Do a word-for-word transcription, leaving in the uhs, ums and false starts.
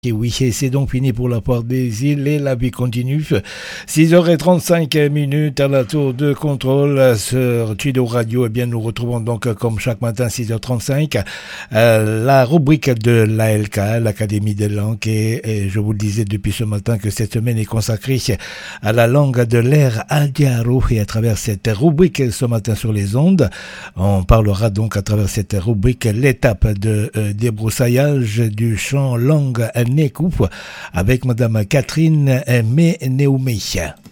Et oui, et c'est donc fini pour la porte des îles et la vie continue. six heures trente-cinq minutes à la tour de contrôle sur Tudo Radio. Eh bien, nous retrouvons donc comme chaque matin six heures trente-cinq euh, la rubrique de l'A L K, l'Académie des langues. Et, et je vous le disais depuis ce matin que cette semaine est consacrée à la langue de l'ère Aldiaro. Et à travers cette rubrique ce matin sur les ondes, on parlera donc à travers cette rubrique l'étape de euh, débroussaillage du champ langue Nekou avec Madame Catherine Ménéoumé.